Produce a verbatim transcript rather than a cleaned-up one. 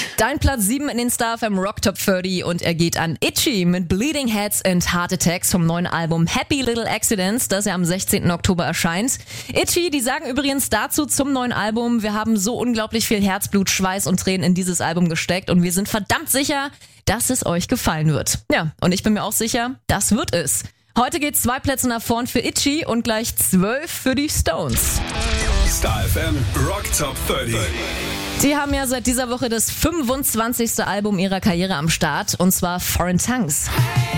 Dein Platz sieben in den Star F M Rock Top dreißig und er geht an Itchy mit Bleeding Heads and Heart Attacks vom neuen Album Happy Little Accidents, das ja am sechzehnten Oktober erscheint. Itchy, die sagen übrigens dazu zum neuen Album: Wir haben so unglaublich viel Herzblut, Schweiß und Tränen in dieses Album gesteckt und wir sind verdammt sicher, dass es euch gefallen wird. Ja, und ich bin mir auch sicher, das wird es. Heute geht's zwei Plätze nach vorn für Itchy und gleich zwölf für die Stones. Star F M Rock Top dreißig. Die haben ja seit dieser Woche das fünfundzwanzigste Album ihrer Karriere am Start, und zwar Foreign Tongues.